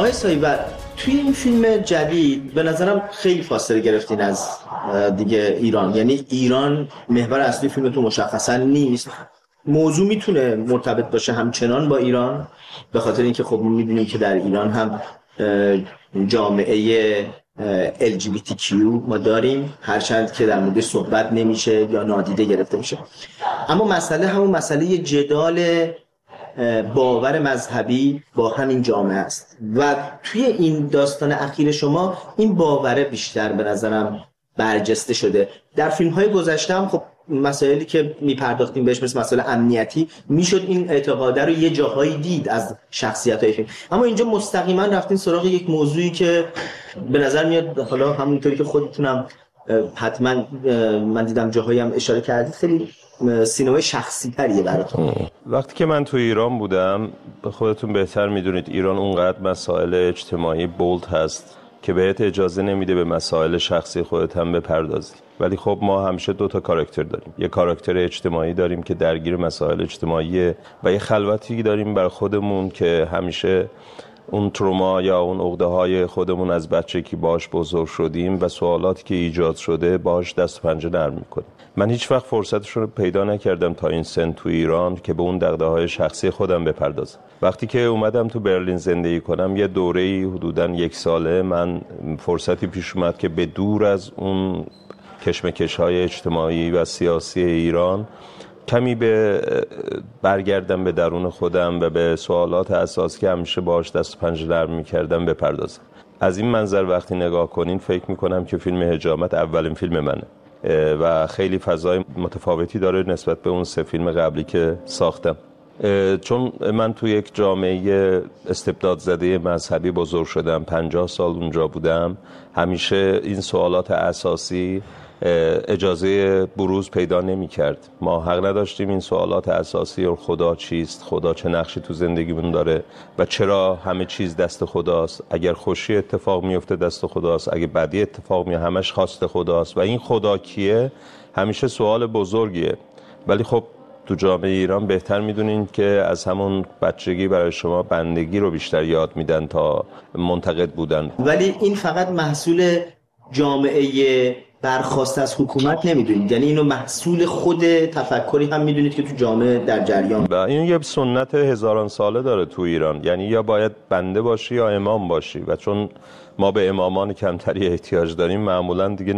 آقای سایبر، توی این فیلم جدید به نظرم خیلی فاصله گرفتین از دیگه ایران. یعنی ایران محور اصلی فیلمتون مشخصا نیست. موضوع میتونه مرتبط باشه همچنان با ایران، به خاطر اینکه خب ما میدونیم که در ایران هم جامعه LGBTQ ما داریم، هرچند که در موردش صحبت نمیشه یا نادیده گرفته میشه. اما مسئله همون مسئله جدال باور مذهبی با همین جامعه است و توی این داستان اخیر شما این باوره بیشتر به نظرم برجسته شده. در فیلم‌های گذشته هم خب مسائلی که میپرداختیم بهش مثل مسائل امنیتی میشد این اعتقاده رو یه جاهایی دید از شخصیت‌های فیلم، اما اینجا مستقیما رفتین سراغ یک موضوعی که به نظر میاد، حالا همونطوری که خودتونم حتما من دیدم جاهایی هم اشاره کردید، خیلی سینمای شخصی تریه براتون. وقتی که من تو ایران بودم، خودتون بهتر میدونید ایران اونقدر مسائل اجتماعی بولد هست که بهت اجازه نمیده به مسائل شخصی خودت هم بپردازی. ولی خب ما همیشه 2 تا کاراکتر داریم. یه کاراکتر اجتماعی داریم که درگیر مسائل اجتماعیه و یه خلوتی داریم بر خودمون که همیشه اون تروما یا اون عقده‌های خودمون از بچگی باش بزرگ شدیم و سوالاتی که ایجاد شده باش دست و پنجه نرم می‌کنیم. من هیچ وقت فرصتشون رو پیدا نکردم تا این سن تو ایران که به اون دغدغه‌های شخصی خودم بپردازم. وقتی که اومدم تو برلین زندگی کنم، یه دوره‌ای حدوداً 1 ساله من فرصتی پیش اومد که به دور از اون کشمکش‌های اجتماعی و سیاسی ایران کمی برگردم به درون خودم و به سوالات اساسی که همیشه باهاش دست و پنجه نرم می‌کردم بپردازم. از این منظر وقتی نگاه کنین فکر می‌کنم که فیلم حجامت اولین فیلم منه و خیلی فضای متفاوتی داره نسبت به اون 3 فیلم قبلی که ساختم. چون من تو یک جامعه استبداد زده مذهبی بزرگ شدم، 50 سال اونجا بودم، همیشه این سوالات اساسی اجازه بروز پیدا نمی کرد. ما حق نداشتیم این سوالات اساسی رو، خدا چیست، خدا چه نقشی تو زندگیمون داره و چرا همه چیز دست خداست، اگر خوشی اتفاق میفته دست خداست، اگه بدی اتفاق میفته همش خواست خداست و این خدا کیه همیشه سوال بزرگیه. ولی خب تو جامعه ایران بهتر میدونین که از همون بچگی برای شما بندگی رو بیشتر یاد میدن تا منتقد بودن. ولی این فقط محصول جامعه برخواست از حکومت نمیدونید، یعنی اینو محصول خود تفکری هم میدونید که تو جامعه در جریان و این یه سنت هزاران ساله داره تو ایران، یعنی یا باید بنده باشی یا امام باشی و چون ما به امامان کمتری احتیاج داریم معمولا دیگه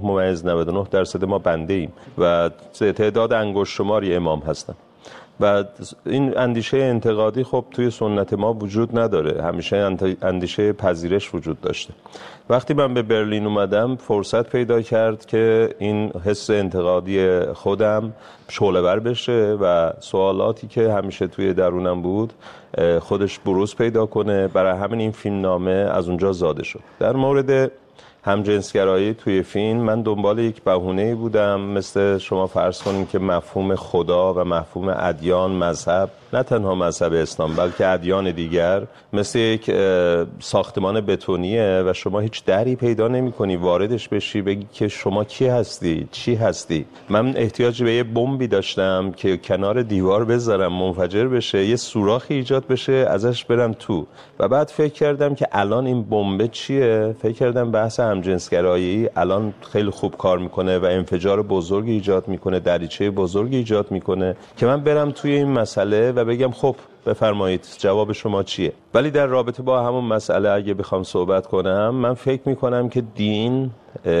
99.99% ما بنده ایم و تعداد انگشت شماری امام هستن و این اندیشه انتقادی خب توی سنت ما وجود نداره، همیشه اندیشه پذیرش وجود داشته. وقتی من به برلین اومدم فرصت پیدا کرد که این حس انتقادی خودم شعله‌ور بشه و سوالاتی که همیشه توی درونم بود خودش بروز پیدا کنه. برای همین این فیلم نامه از اونجا زاده شد. در مورد همجنسگرایی توی فیلم من دنبال یک بهونه‌ای بودم، مثل شما فرض کنید که مفهوم خدا و مفهوم ادیان، مذهب، نه تنها مذهب اسلام بلکه ادیان دیگر مثل یک ساختمان بتونیه و شما هیچ دری پیدا نمی‌کنی واردش بشی بگی که شما کی هستی، چی هستی. من احتیاج به یه بمبی داشتم که کنار دیوار بذارم منفجر بشه، یه سوراخی ایجاد بشه ازش برم تو و بعد فکر کردم که الان این بمب چیه؟ فکر کردم بحث همجنسگرایی الان خیلی خوب کار میکنه و انفجار بزرگی ایجاد میکنه، دریچه بزرگی ایجاد میکنه که من برم توی این مسئله و بگم خب بفرمایید جواب شما چیه. ولی در رابطه با همون مسئله اگه بخوام صحبت کنم، من فکر میکنم که دین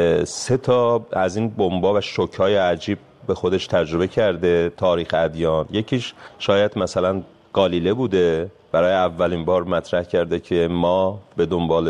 3 تا از این بمبا و شوک‌های عجیب به خودش تجربه کرده تاریخ ادیان. یکیش شاید مثلا گالیله بوده، برای اولین بار مطرح کرده که ما به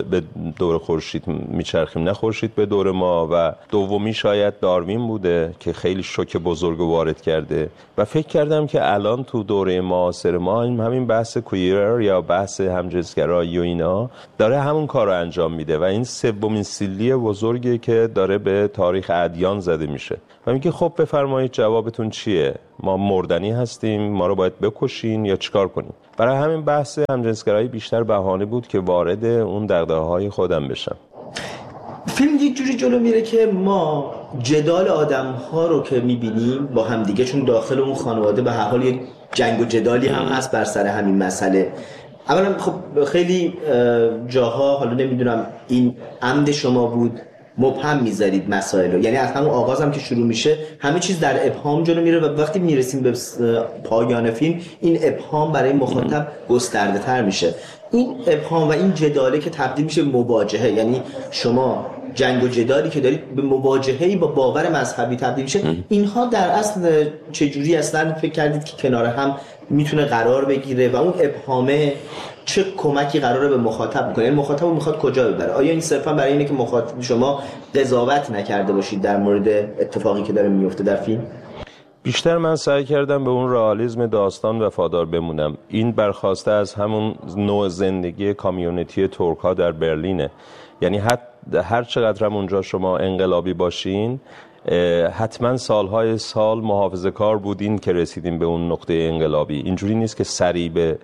دور خورشید میچرخیم نه خورشید به دور ما، و دومی شاید داروین بوده که خیلی شوک بزرگ وارد کرده و فکر کردم که الان تو دوره معاصر ما همین بحث کویر یا بحث همجنسگرایی و اینا داره همون کار رو انجام میده و این 3مین سیلی بزرگی که داره به تاریخ ادیان زده میشه و میگه خب بفرمایید جوابتون چیه، ما مردنی هستیم، ما رو باید بکشین یا چیکار کنیم. برای همین بحث همجنسگرایی بیشتر بهانه بود که وارد اون دغدغه‌های خودم بشم. فیلم یک جوری جلو میره که ما جدال آدم‌ها رو که می‌بینیم با همدیگه، چون داخل اون خانواده به هر حال یک جنگ و جدالی هم هست بر سر همین مسئله، اولا خب خیلی جاها، حالا نمیدونم این عمد شما بود، مبهم میذارید مسائل رو، یعنی از همون آغاز هم که شروع میشه همه چیز در ابهام جلو میره و وقتی میرسیم به پایان فیلم این ابهام برای مخاطب گسترده تر میشه. این ابهام و این جداله که تبدیل میشه به مواجهه، یعنی شما جنگ و جدالی که دارید به مواجهه‌ای با باور مذهبی تبدیل میشه، اینها در اصل چجوری اصلا فکر کردید که کنار هم میتونه قرار بگیره و اون ابهامه چه کمکی قراره به مخاطب بکنه؟ یعنی مخاطب میخواد کجا ببره؟ آیا این صرفا برای اینه که مخاطب شما قضاوت نکرده باشید در مورد اتفاقی که داره میفته در فیلم؟ بیشتر من سعی کردم به اون رئالیسم داستان وفادار بمونم. این برخواسته از همون نوع زندگی کامیونیتی ترک‌ها در برلینه. یعنی هر چقدر هم اونجا شما انقلابی باشین، حتما سالهای سال محافظه‌کار بودین که رسیدین به اون نقطه انقلابی. اینجوری نیست که سریع به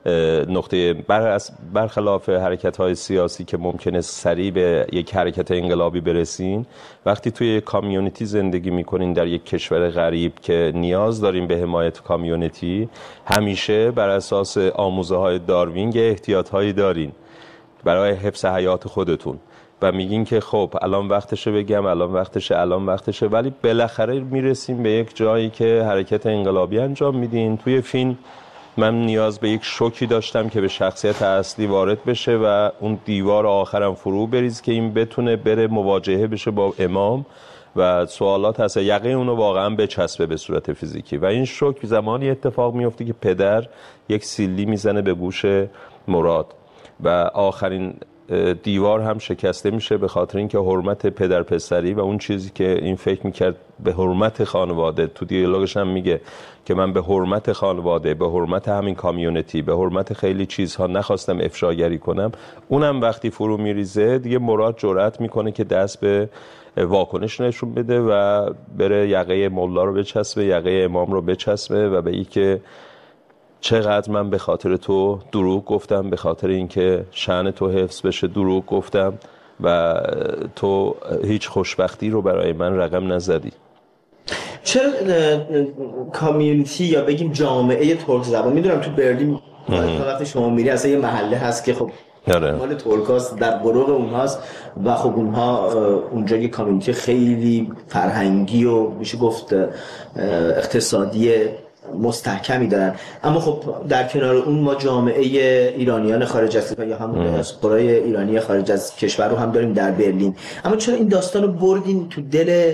نقطه برخلاف حرکت‌های سیاسی که ممکنه سریع به یک حرکت انقلابی برسین. وقتی توی یک کامیونیتی زندگی میکنین در یک کشور غریب که نیاز دارین به حمایت کامیونیتی، همیشه بر اساس آموزه‌های داروین احتیاط‌هایی دارین برای حفظ حیات خودتون و میگین که خب الان وقتشه بگم، الان وقتشه، ولی بالاخره میرسیم به یک جایی که حرکت انقلابی انجام میدین. توی فیلم من نیاز به یک شوکی داشتم که به شخصیت اصلی وارد بشه و اون دیوار آخرم فرو بریز که این بتونه بره مواجهه بشه با امام و سوالات هست یقه اونو واقعا بچسبه به صورت فیزیکی. و این شوک زمانی اتفاق میفته که پدر یک سیلی میزنه به گوش مراد و آخرین دیوار هم شکسته میشه به خاطر اینکه حرمت پدر پسری و اون چیزی که این فکر میکرد به حرمت خانواده، تو دیالوگش هم میگه که من به حرمت خانواده، به حرمت همین کامیونیتی، به حرمت خیلی چیزها نخواستم افشاگری کنم، اونم وقتی فرو میریزه دیگه مراد جرأت میکنه که دست به واکنش نشون بده و بره یقه مولا رو بچسبه، یقه امام رو بچسبه و به این که چقدر من به خاطر تو دروغ گفتم، به خاطر اینکه شأن تو حفظ بشه دروغ گفتم و تو هیچ خوشبختی رو برای من رقم نزدی. چرا کامیونیتی یا بگیم جامعه ترک زبان، میدونم تو برلین وقتی شما میری اصلا یه محله هست که خب مال ترکاست، در قرق اونهاست و خب اونها اونجا یه کامیونیتی خیلی فرهنگی و میشه گفت اقتصادی مستحکمی دارن، اما خب در کنار اون ما جامعه ایرانیان خارج از یا همون دیاسپورای ایرانی خارج از کشور رو هم داریم در برلین. اما چرا این داستان رو بردین تو دل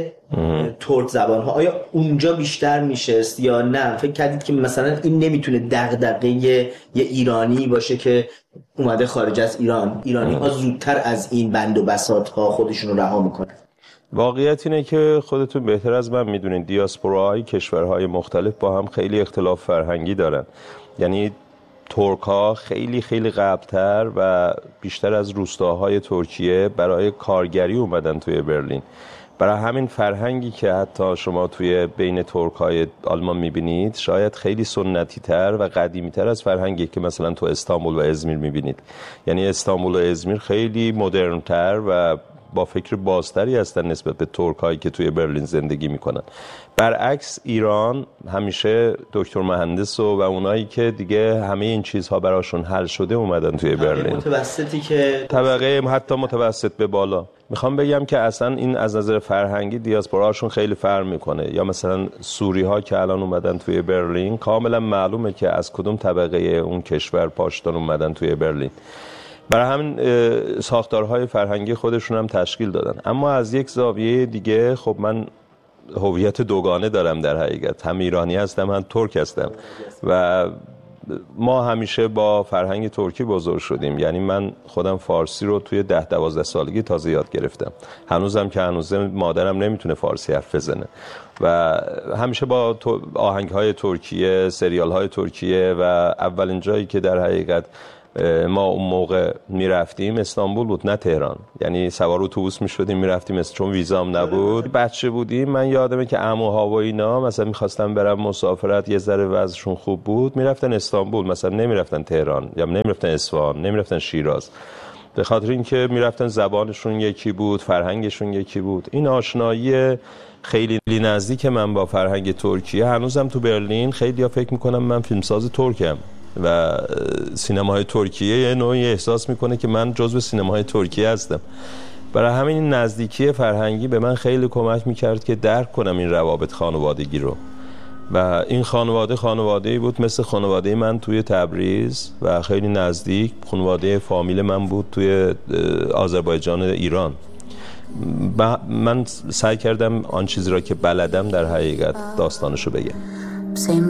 ترک زبان ها؟ آیا اونجا بیشتر میشست یا نه فکر کردید که مثلا این نمیتونه دغدغه یه ایرانی باشه که اومده خارج از ایران، ایرانی ها زودتر از این بند و بساط ها خودشون رو رها میکنن؟ واقعیت اینه که خودتون بهتر از من میدونین دیاسپوراهای کشورهای مختلف با هم خیلی اختلاف فرهنگی دارن. یعنی ترک‌ها خیلی قبل‌تر و بیشتر از روستاهای ترکیه برای کارگری اومدن توی برلین. برای همین فرهنگی که حتی شما توی بین ترک‌های آلمان میبینید شاید خیلی سنتی‌تر و قدیمی‌تر از فرهنگی که مثلا تو استانبول و ازمیر میبینید. یعنی استانبول و ازمیر خیلی مدرن‌تر و با فکر بازتری هستن نسبت به ترکایی که توی برلین زندگی میکنن. برعکس ایران همیشه دکتر مهندس و اونایی که دیگه همه این چیزها براشون حل شده اومدن توی برلین. متوسطی که طبقه حتی متوسط به بالا. میخوام بگم که اصلا این از نظر فرهنگی دیاسپوراشون خیلی فرق میکنه. یا مثلا سوری ها که الان اومدن توی برلین کاملا معلومه که از کدوم طبقه اون کشور پاشدار اومدن توی برلین. برای همین ساختارهای فرهنگی خودشون هم تشکیل دادن. اما از یک زاویه دیگه خب من هویت دوگانه دارم در حقیقت، هم ایرانی هستم هم ترک هستم و ما همیشه با فرهنگ ترکی بزرگ شدیم. یعنی من خودم فارسی رو توی 10-12 سالگی تازه یاد گرفتم، هنوزم که هنوزه مادرم نمیتونه فارسی حرف بزنه و همیشه با آهنگ‌های ترکیه، سریال‌های ترکیه و اولین جایی که در حقیقت ما اون موقع میرفتیم استانبول بود نه تهران. یعنی سوار اتوبوس میشدیم میرفتیم چون ویزام نبود. بچه بودیم، من یادمه که عموها و اینا مثلا میخواستن برن مسافرت، یه ذره وضعشون خوب بود میرفتن استانبول، مثلا نمیرفتن تهران یا نمیرفتن اصفهان، نمیرفتن شیراز، به خاطر اینکه میرفتن زبانشون یکی بود، فرهنگشون یکی بود. این آشنایی خیلی نزدیک من با فرهنگ ترکیه هنوزم تو برلین خیلی‌ها فکر میکنم من فیلمساز ترکم. و سینماهای ترکیه یه نوعی احساس میکنه که من جزو سینماهای ترکیه هستم. برای همین این نزدیکی فرهنگی به من خیلی کمک میکرد که درک کنم این روابط خانوادگی رو. و این خانواده‌ای بود مثل خانواده من توی تبریز و خیلی نزدیک خانواده فامیل من بود توی آذربایجان ایران. من سعی کردم آن چیزی را که بلدم در حقیقت داستانشو بگم.